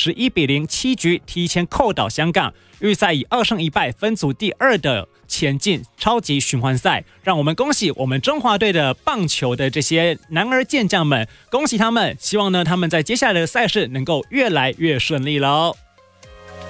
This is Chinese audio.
11-0 7局提前扣倒香港，预赛以2胜1败分组第2的前进超级循环赛。让我们恭喜我们中华队的棒球的这些男儿健将们，恭喜他们！希望呢他们在接下来的赛事能够越来越顺利喽。